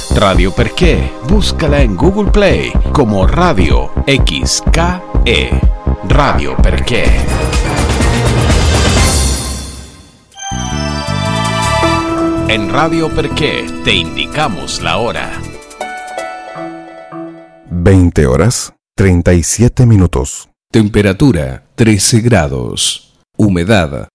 Radio Perché, búscala en Google Play como Radio XKE. Radio Perché. En Radio Perché te indicamos la hora. 20 horas 37 minutos. Temperatura 13 grados. Humedad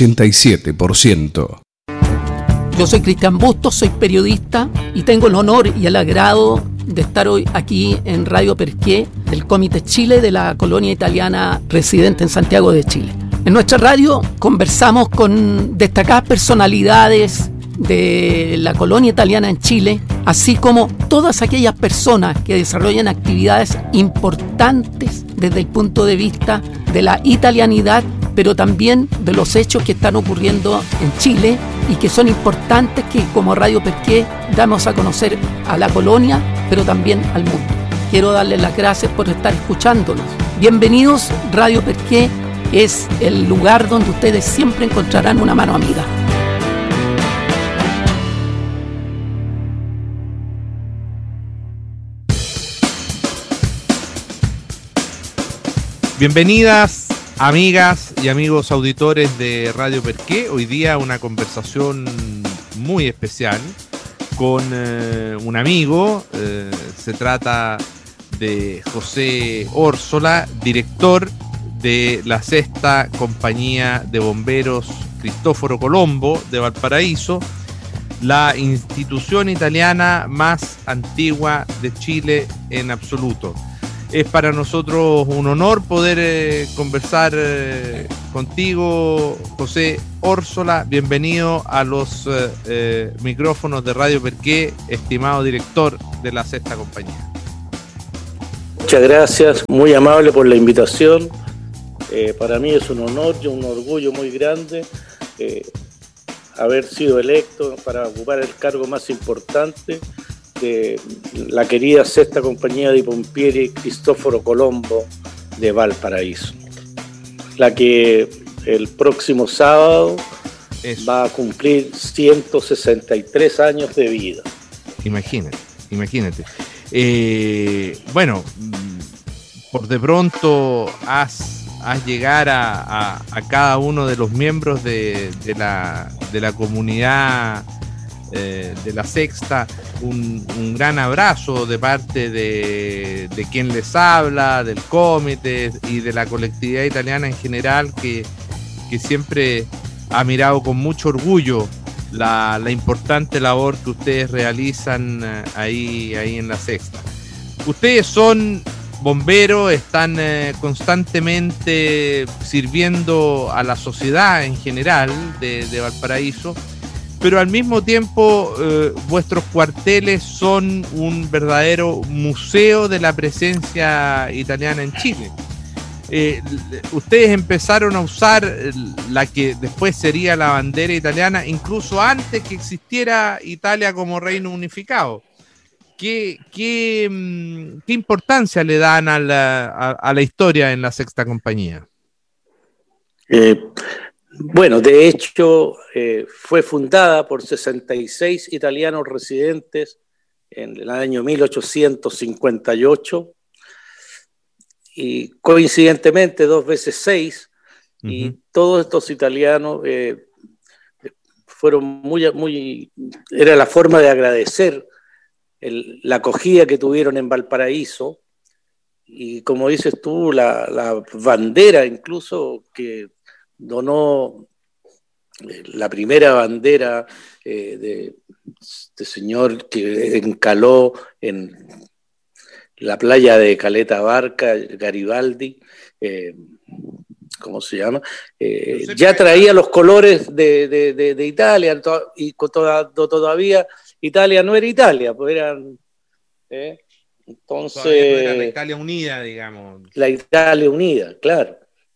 87%. Yo soy Cristian Bustos, soy periodista y tengo el honor y el agrado de estar hoy aquí en Radio Perché, del Comité Chile de la colonia italiana residente en Santiago de Chile. En nuestra radio conversamos con destacadas personalidades de la colonia italiana en Chile, así como todas aquellas personas que desarrollan actividades importantes desde el punto de vista de la italianidad, pero también de los hechos que están ocurriendo en Chile y que son importantes, que como Radio Perché damos a conocer a la colonia, pero también al mundo. Quiero darles las gracias por estar escuchándonos. Bienvenidos. Radio Perché es el lugar donde ustedes siempre encontrarán una mano amiga. Bienvenidas, amigas y amigos auditores de Radio Perché. Hoy día una conversación muy especial con un amigo. Se trata de José Órsola, director de la Sexta Compañía de Bomberos Cristóforo Colombo de Valparaíso, la institución italiana más antigua de Chile en absoluto. Es para nosotros un honor poder conversar contigo, José Órsola. Bienvenido a los micrófonos de Radio Perché, estimado director de la Sexta Compañía. Muchas gracias, muy amable por la invitación. Para mí es un honor y un orgullo muy grande haber sido electo para ocupar el cargo más importante de la querida Sexta Compañía de Pompieri Cristóforo Colombo de Valparaíso, la que el próximo sábado va a cumplir 163 años de vida. Imagínate. Bueno, por de pronto haz llegar a cada uno de los miembros de la comunidad de la Sexta un gran abrazo de parte de quien les habla, del comité y de la colectividad italiana en general, que siempre ha mirado con mucho orgullo la importante labor que ustedes realizan ahí en la Sexta. Ustedes son bomberos, están constantemente sirviendo a la sociedad en general de Valparaíso, pero al mismo tiempo vuestros cuarteles son un verdadero museo de la presencia italiana en Chile. Ustedes empezaron a usar la que después sería la bandera italiana incluso antes que existiera Italia como reino unificado. ¿Qué importancia le dan a la historia en la Sexta Compañía? Bueno, de hecho, fue fundada por 66 italianos residentes en el año 1858 y coincidentemente 2 veces 6, y todos estos italianos fueron muy, era la forma de agradecer la acogida que tuvieron en Valparaíso, y como dices tú, la bandera incluso que donó, la primera bandera de señor que encaló en la playa de Caleta Barca, Garibaldi, ¿cómo se llama? Ya traía los colores de Italia, y todavía Italia no era Italia, pues eran... entonces... Todavía no era la Italia unida, digamos. La Italia unida, claro.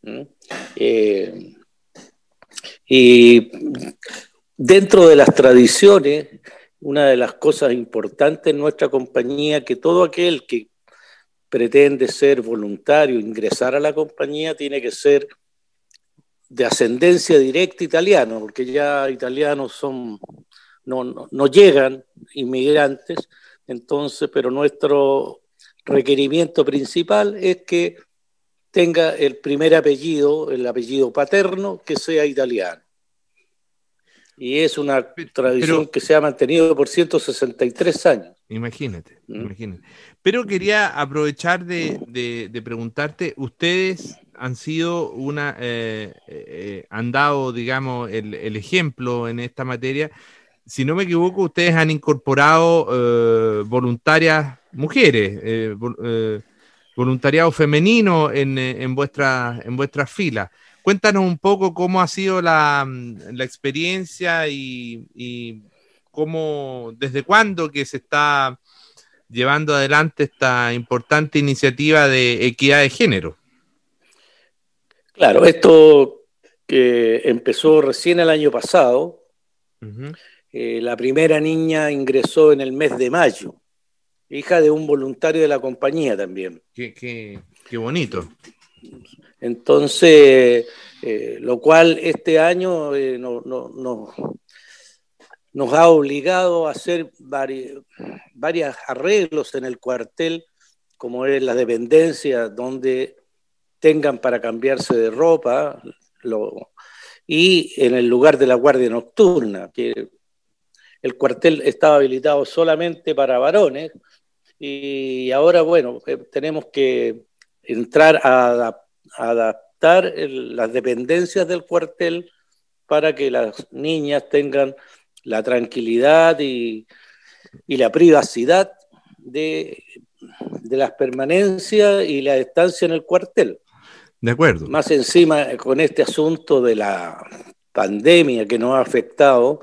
Y dentro de las tradiciones, una de las cosas importantes en nuestra compañía, que todo aquel que pretende ser voluntario, ingresar a la compañía, tiene que ser de ascendencia directa italiana, porque ya italianos no llegan inmigrantes, entonces, pero nuestro requerimiento principal es que tenga el primer apellido, el apellido paterno, que sea italiano. Y es una tradición que se ha mantenido por 163 años. Imagínate. Pero quería aprovechar de preguntarte, ustedes han sido han dado, digamos, el ejemplo en esta materia. Si no me equivoco, ustedes han incorporado voluntarias mujeres, voluntariado femenino en vuestras filas. Cuéntanos un poco cómo ha sido la experiencia y cómo, desde cuándo que se está llevando adelante esta importante iniciativa de equidad de género. Claro, esto que empezó recién el año pasado. Uh-huh. La primera niña ingresó en el mes de mayo, hija de un voluntario de la compañía también. Qué bonito. Entonces, lo cual este año nos ha obligado a hacer varios arreglos en el cuartel, como es la dependencia, donde tengan para cambiarse de ropa, y en el lugar de la guardia nocturna, que el cuartel estaba habilitado solamente para varones, y ahora, bueno, tenemos que entrar a adaptar las dependencias del cuartel para que las niñas tengan la tranquilidad y la privacidad de las permanencias y la estancia en el cuartel. De acuerdo. Más encima, con este asunto de la pandemia que nos ha afectado,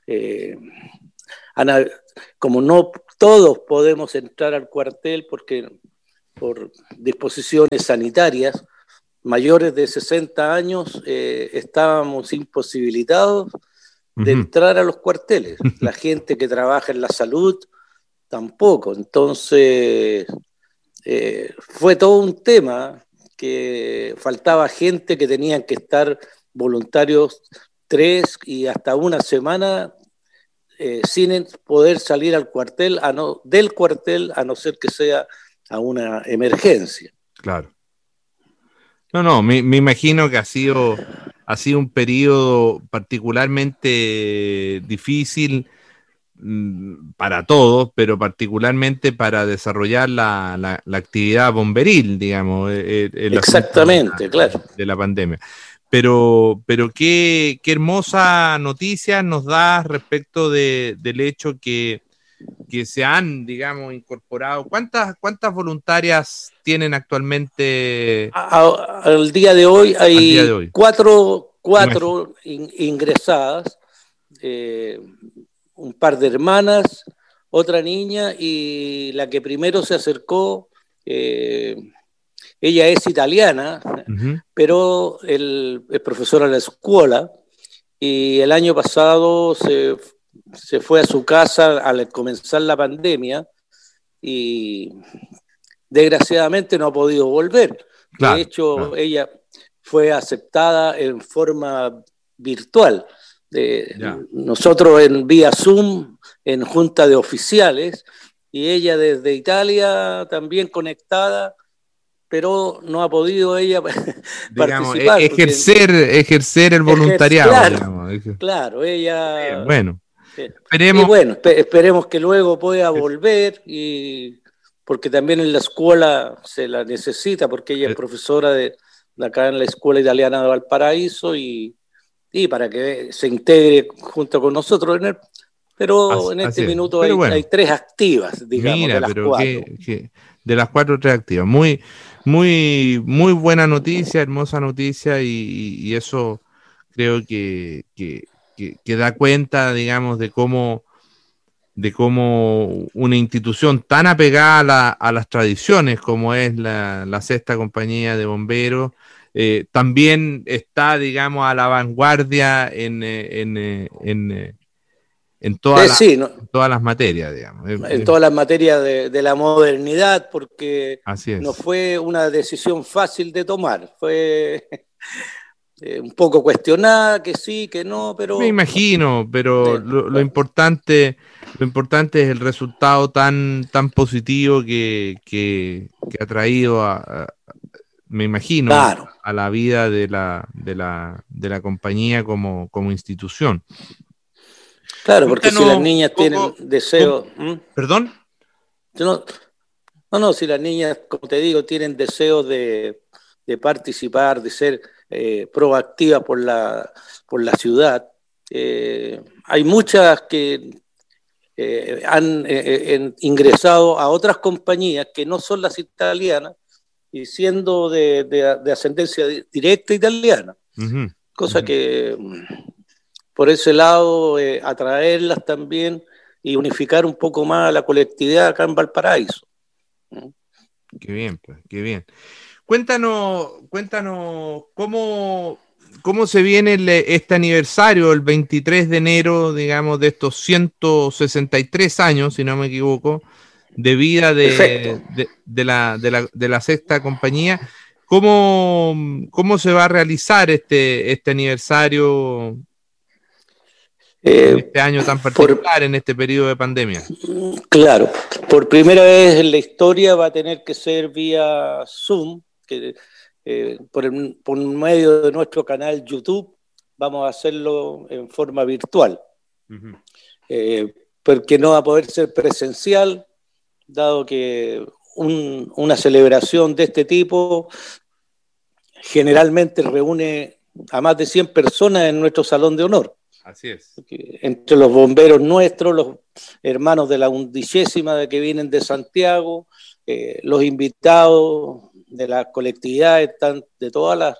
como no todos podemos entrar al cuartel porque por disposiciones sanitarias, mayores de 60 años estábamos imposibilitados de entrar a los cuarteles. La gente que trabaja en la salud tampoco. Entonces fue todo un tema, que faltaba gente, que tenían que estar voluntarios 3 y hasta una semana sin poder salir al cuartel, del cuartel, a no ser que sea a una emergencia. Claro. No, me imagino que ha sido un periodo particularmente difícil para todos, pero particularmente para desarrollar la actividad bomberil, digamos. Exactamente, claro. De la pandemia. Pero qué hermosa noticia nos da respecto del hecho que se han, digamos, incorporado. ¿Cuántas voluntarias tienen actualmente? Al día de hoy hay cuatro ingresadas, un par de hermanas, otra niña, y la que primero se acercó, ella es italiana, uh-huh, pero es profesora de la escuela, y el año pasado se fue a su casa al comenzar la pandemia y desgraciadamente no ha podido volver. Claro, de hecho, claro, ella fue aceptada en forma virtual. Nosotros en vía Zoom, en junta de oficiales, y ella desde Italia también conectada, pero no ha podido ella participar. Ejercer el voluntariado. Claro, claro, ella... Bueno. Esperemos que luego pueda volver, porque también en la escuela se la necesita, porque ella es profesora de acá en la Escuela Italiana de Valparaíso, y para que se integre junto con nosotros pero en este minuto hay 3 activas, digamos. Mira, de las pero 4. De las 4, 3 activas. Muy, muy, muy buena noticia, hermosa noticia, y eso creo que da cuenta, digamos, de cómo una institución tan apegada a las tradiciones como es la 6ª Compañía de Bomberos, también está, digamos, a la vanguardia en todas las materias, digamos. En todas las materias de la modernidad, porque así es. No fue una decisión fácil de tomar, fue un poco cuestionada, que sí, que no, pero... Me imagino, pero lo importante es el resultado tan positivo que ha traído me imagino, Claro. a la vida de la compañía como institución. Claro, porque si las niñas tienen ¿cómo, deseo... ¿Perdón? No, si las niñas, como te digo, tienen deseo de participar, de ser proactivas por la ciudad, hay muchas que han ingresado a otras compañías que no son las italianas y siendo de ascendencia directa italiana. Uh-huh. Cosa que por ese lado atraerlas también y unificar un poco más a la colectividad acá en Valparaíso. Qué bien, pues, qué bien. Cuéntanos cómo se viene este aniversario, el 23 de enero, digamos, de estos 163 años, si no me equivoco, de vida de la sexta compañía. ¿Cómo se va a realizar este aniversario en este año tan particular, en este periodo de pandemia? Claro, por primera vez en la historia va a tener que ser vía Zoom, que por medio de nuestro canal YouTube vamos a hacerlo en forma virtual. Uh-huh. Porque no va a poder ser presencial, dado que una celebración de este tipo generalmente reúne a más de 100 personas en nuestro salón de honor. Así es. Entre los bomberos nuestros, los hermanos de la 1ª que vienen de Santiago, los invitados de las colectividades de todas las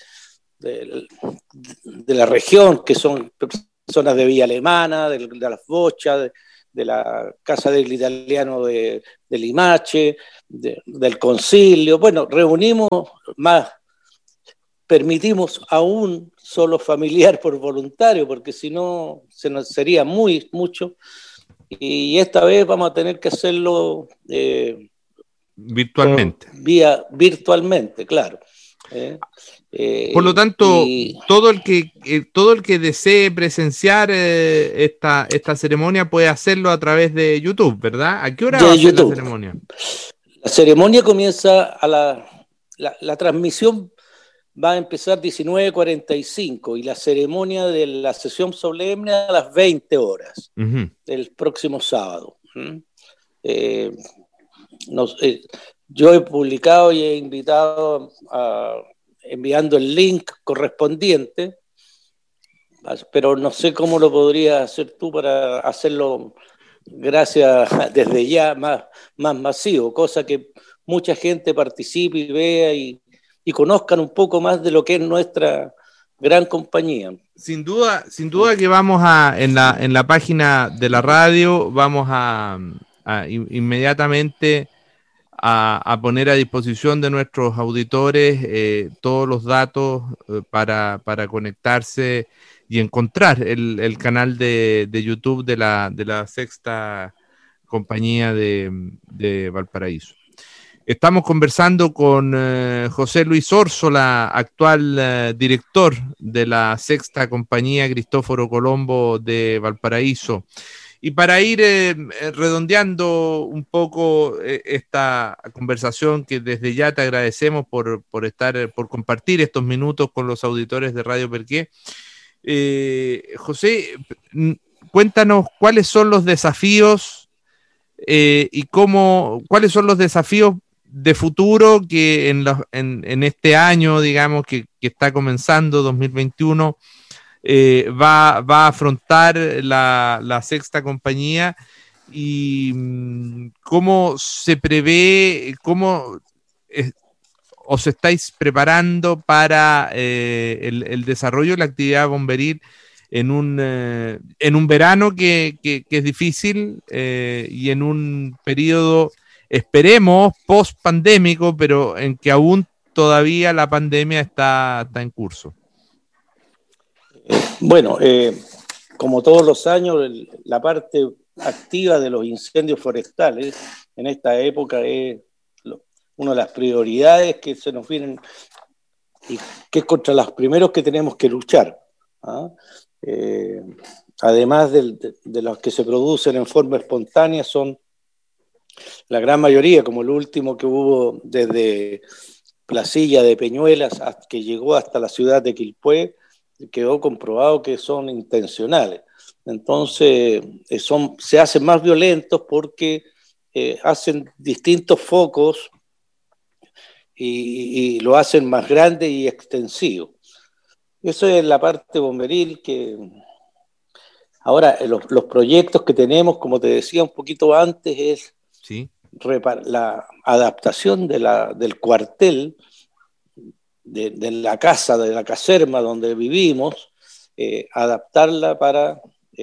de la región, que son personas de Villa Alemana, de las Bochas, de la Casa del Italiano de Limache, del Concilio. Bueno, reunimos más, permitimos a un solo familiar por voluntario, porque si no se nos sería mucho, y esta vez vamos a tener que hacerlo virtualmente. Virtualmente, claro. Por lo tanto, todo el que desee presenciar esta ceremonia puede hacerlo a través de YouTube, ¿verdad? ¿A qué hora va a ser la ceremonia? La ceremonia comienza a la transmisión va a empezar 19:45 y la ceremonia de la sesión solemne a las 20 horas uh-huh. del próximo sábado. Yo he publicado y he invitado enviando el link correspondiente, pero no sé cómo lo podrías hacer tú para hacerlo desde ya más masivo, cosa que mucha gente participe y vea y conozcan un poco más de lo que es nuestra gran compañía. Sin duda que vamos en la página de la radio vamos a inmediatamente a poner a disposición de nuestros auditores todos los datos para conectarse y encontrar el canal de YouTube de la sexta compañía de Valparaíso. Estamos conversando con José Luis Órsola, actual director de la sexta compañía Cristóforo Colombo de Valparaíso. Y para ir redondeando un poco esta conversación, que desde ya te agradecemos por compartir estos minutos con los auditores de Radio Perqué. José, cuéntanos cuáles son los desafíos y cuáles son los desafíos de futuro que en este año, digamos, que está comenzando 2021, va a afrontar la sexta compañía, y cómo se prevé, os estáis preparando para el desarrollo de la actividad bomberil en un verano que es difícil y en un periodo, esperemos, post-pandémico, pero en que aún todavía la pandemia está en curso. Bueno, como todos los años, la parte activa de los incendios forestales en esta época es una de las prioridades que se nos vienen y que es contra los primeros que tenemos que luchar. ¿Ah? Además de los que se producen en forma espontánea, son la gran mayoría, como el último que hubo desde Placilla de Peñuelas, que llegó hasta la ciudad de Quilpué, quedó comprobado que son intencionales. Entonces, se hacen más violentos porque hacen distintos focos y lo hacen más grande y extensivo. Eso es la parte bomberil que... Ahora, los proyectos que tenemos, como te decía un poquito antes, es Sí. la adaptación del cuartel, de la casa, de la caserma donde vivimos, adaptarla para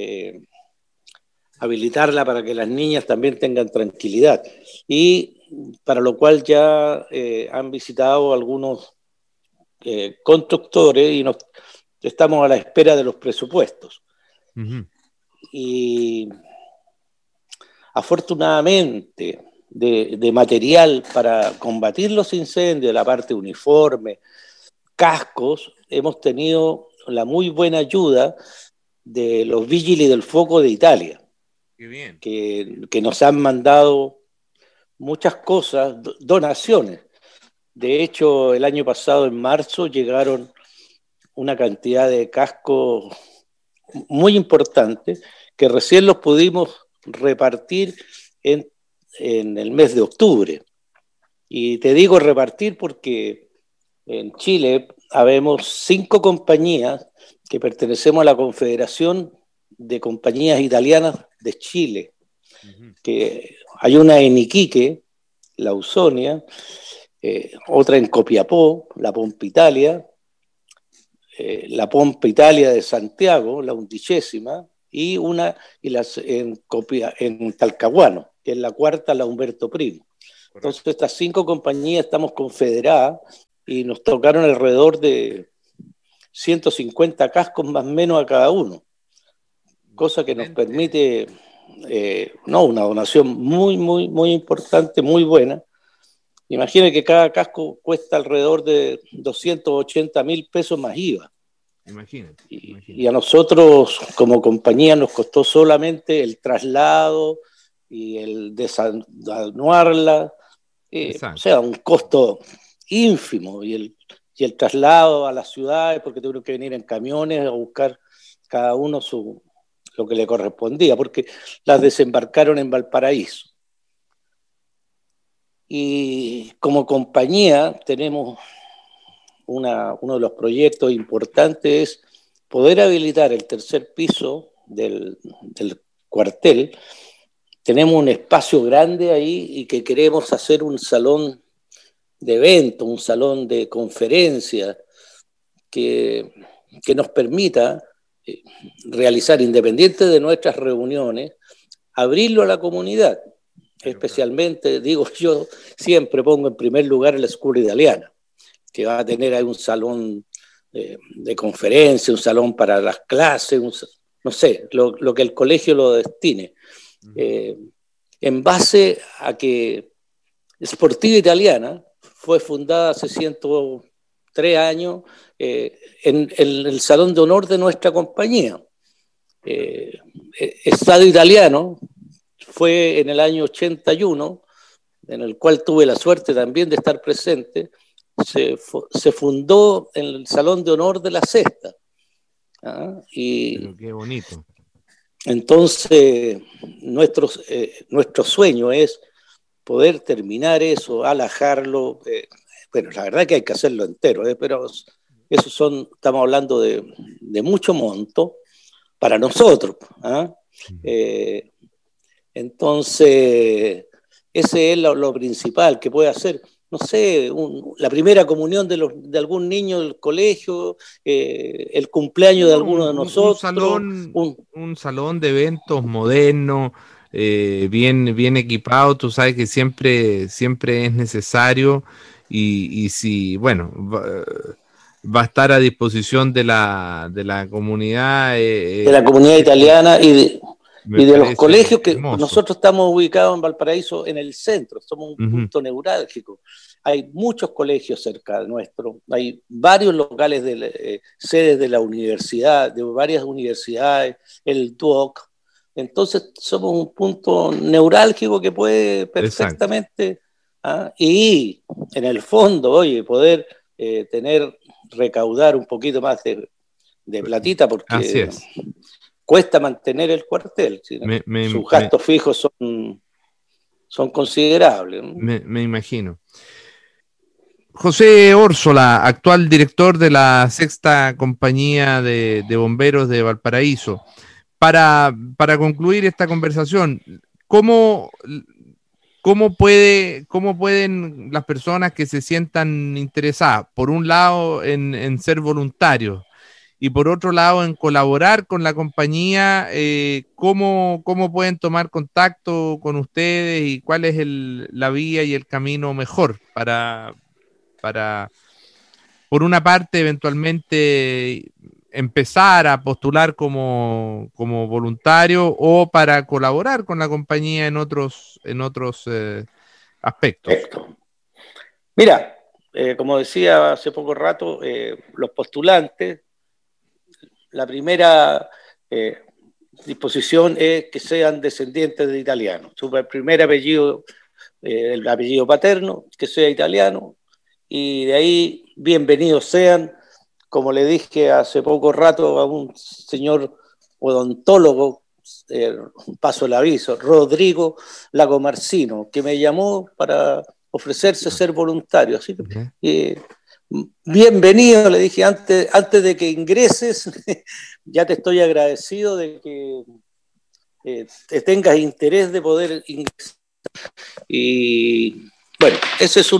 habilitarla para que las niñas también tengan tranquilidad. Y para lo cual ya han visitado algunos constructores y estamos a la espera de los presupuestos. Uh-huh. Y afortunadamente de material para combatir los incendios, la parte uniforme, cascos, hemos tenido la muy buena ayuda de los Vigili del Fuoco de Italia. Qué bien. Que nos han mandado muchas cosas, donaciones. De hecho, el año pasado, en marzo, llegaron una cantidad de cascos muy importante que recién los pudimos repartir en el mes de octubre. Y te digo repartir porque en Chile habemos 5 compañías que pertenecemos a la Confederación de Compañías Italianas de Chile, uh-huh. Que hay una en Iquique, la Ausonia, otra en Copiapó, la Pompa Italia, la Pompa Italia de Santiago, la 11ª, y una en Talcahuano, que es la 4ª, la Humberto Primo. Entonces, estas 5 compañías estamos confederadas y nos tocaron alrededor de 150 cascos más o menos a cada uno, cosa que nos permite una donación muy, muy, muy importante, muy buena. Imagina que cada casco cuesta alrededor de 280.000 pesos más IVA. Imagínate. Y a nosotros como compañía nos costó solamente el traslado y el desanuarla, o sea, un costo ínfimo, y el traslado a las ciudades, porque tuvieron que venir en camiones a buscar cada uno lo que le correspondía, porque las desembarcaron en Valparaíso. Y como compañía tenemos uno de los proyectos importantes es poder habilitar el tercer piso del cuartel. Tenemos un espacio grande ahí y que queremos hacer un salón de eventos, un salón de conferencias que nos permita realizar, independiente de nuestras reuniones, abrirlo a la comunidad. Especialmente, digo yo, siempre pongo en primer lugar la escuela italiana, que va a tener ahí un salón de conferencia, un salón para las clases, no sé, lo que el colegio lo destine. En base a que Sportiva Italiana fue fundada hace 103 años en el salón de honor de nuestra compañía. Estadio Italiano fue en el año 81, en el cual tuve la suerte también de estar presente. Se fundó en el Salón de Honor de la Cesta. Pero qué bonito. Entonces, nuestro sueño es poder terminar eso, alajarlo. Bueno, la verdad que hay que hacerlo entero, pero estamos hablando de mucho monto para nosotros. Entonces, ese es lo principal que puede hacer. No sé, la primera comunión de algún niño del colegio, el cumpleaños de alguno de nosotros. Un salón de eventos moderno, bien equipado. Tú sabes que siempre es necesario y si, bueno, va a estar a disposición de la comunidad. De la comunidad italiana y de los colegios que nosotros estamos ubicados en Valparaíso, en el centro, somos un punto neurálgico. Hay muchos colegios cerca de nuestro, hay varios locales sedes de la universidad, de varias universidades, el TUOC. Entonces somos un punto neurálgico que puede perfectamente, y en el fondo, oye, poder recaudar un poquito más de platita, porque cuesta mantener el cuartel. ¿Sí? Sus gastos fijos son considerables, ¿no? Me imagino. José Órsola, actual director de la 6ª Compañía de Bomberos de Valparaíso. Para concluir esta conversación, ¿cómo pueden las personas que se sientan interesadas, por un lado en ser voluntarios y por otro lado en colaborar con la compañía, cómo pueden tomar contacto con ustedes y cuál es la vía y el camino mejor para por una parte eventualmente empezar a postular como voluntario o para colaborar con la compañía en otros aspectos? Mira, como decía hace poco rato, los postulantes, la primera disposición es que sean descendientes de italianos. Su primer apellido, el apellido paterno, que sea italiano, y de ahí bienvenidos sean. Como le dije hace poco rato a un señor odontólogo, paso el aviso, Rodrigo Lagomarcino, que me llamó para ofrecerse ser voluntario. Así que, bienvenido, le dije, antes de que ingreses, ya te estoy agradecido de que te tengas interés de poder ingresar. Y bueno, ese es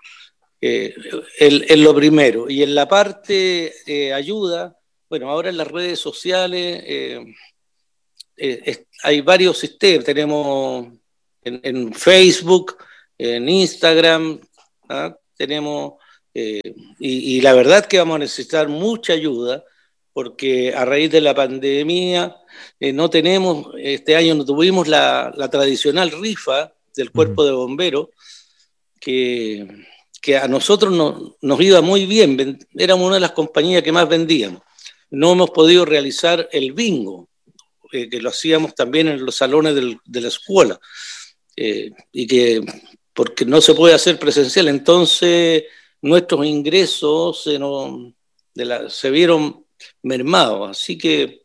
lo primero. Y en la parte ayuda, bueno, ahora en las redes sociales hay varios sistemas. Tenemos en Facebook, en Instagram, tenemos, y la verdad que vamos a necesitar mucha ayuda, porque a raíz de la pandemia este año no tuvimos la tradicional rifa del cuerpo de bomberos, que a nosotros nos iba muy bien, éramos una de las compañías que más vendíamos. No hemos podido realizar el bingo, que lo hacíamos también en los salones de la escuela, y que porque no se puede hacer presencial, entonces nuestros ingresos se vieron mermados, así que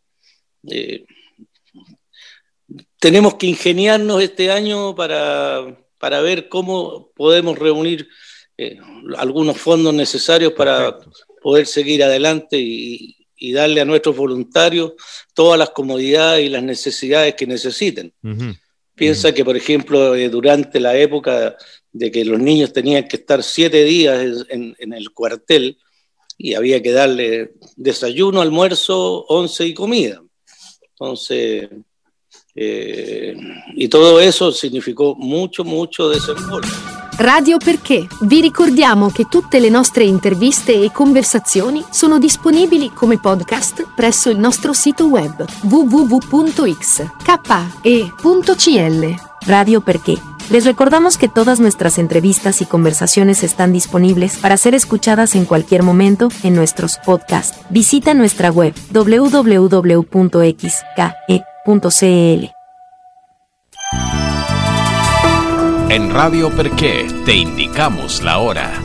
tenemos que ingeniarnos este año para ver cómo podemos reunir algunos fondos necesarios para poder seguir adelante y darle a nuestros voluntarios todas las comodidades y las necesidades que necesiten. Piensa que, por ejemplo, durante la época de que los niños tenían que estar 7 días en el cuartel y había que darle desayuno, almuerzo, once y comida. Entonces, y todo eso significò molto desenvolvimento. Radio Perché. Vi ricordiamo che tutte le nostre interviste e conversazioni sono disponibili come podcast presso il nostro sito web www.xke.cl. Radio Perché. Les recordamos que todas nuestras entrevistas y conversaciones están disponibles para ser escuchadas en cualquier momento en nuestros podcasts. Visita nuestra web www.xke.cl. En Radio Perché te indicamos la hora.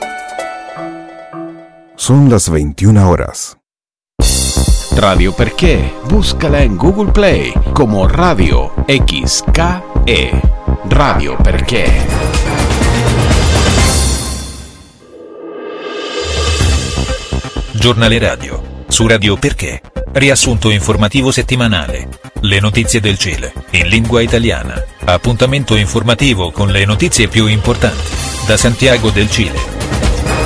Son las 21 horas. Radio Perché, búscala en Google Play como Radio XKE. Radio Perché. Giornale radio su Radio Perché. Riassunto informativo settimanale. Le notizie del Cile in lingua italiana. Appuntamento informativo con le notizie più importanti da Santiago del Cile.